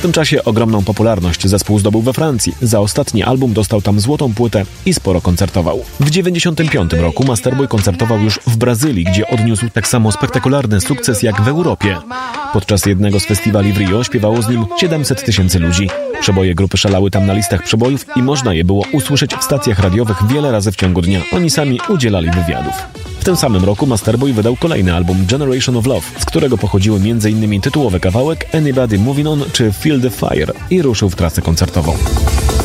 tym czasie ogromną popularność zespół zdobył we Francji. Za ostatni album dostał tam złotą płytę i sporo koncertował. W 1995 roku Masterboy koncertował już w Brazylii, gdzie odniósł tak samo spektakularny sukces jak w Europie. Podczas jednego z festiwali w Rio śpiewało z nim 700 tysięcy ludzi. Przeboje grupy szalały tam na listach przebojów i można je było usłyszeć w stacjach radiowych wiele razy w ciągu dnia. Oni sami udzielali wywiadów. W tym samym roku Masterboy wydał kolejny album Generation of Love, z którego pochodziły m.in. tytułowy kawałek Anybody Moving On czy Feel the Fire i ruszył w trasę koncertową.